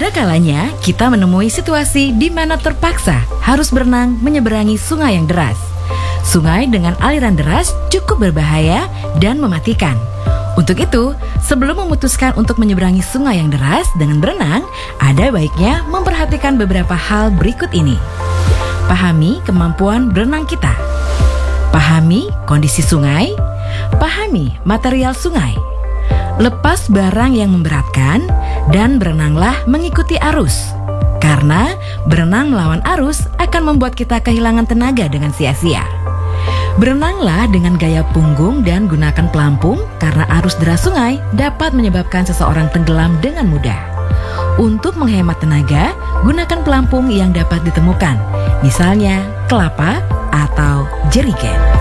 Ada kalanya kita menemui situasi di mana terpaksa harus berenang menyeberangi sungai yang deras. Sungai dengan aliran deras cukup berbahaya dan mematikan. Untuk itu, sebelum memutuskan untuk menyeberangi sungai yang deras dengan berenang, ada baiknya memperhatikan beberapa hal berikut ini. Pahami kemampuan berenang kita. Pahami kondisi sungai. Pahami material sungai. Lepas barang yang memberatkan dan berenanglah mengikuti arus. Karena berenang melawan arus akan membuat kita kehilangan tenaga dengan sia-sia. Berenanglah dengan gaya punggung dan gunakan pelampung karena arus deras sungai dapat menyebabkan seseorang tenggelam dengan mudah. Untuk menghemat tenaga, gunakan pelampung yang dapat ditemukan, misalnya kelapa atau jerigen.